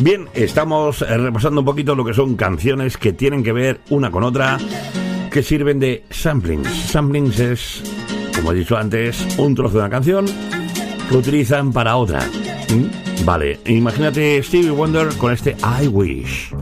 Bien, estamos repasando un poquito lo que son canciones que tienen que ver una con otra, que sirven de samplings. Samplings es, como he dicho antes, un trozo de una canción que utilizan para otra. Vale, imagínate Stevie Wonder con este I Wish.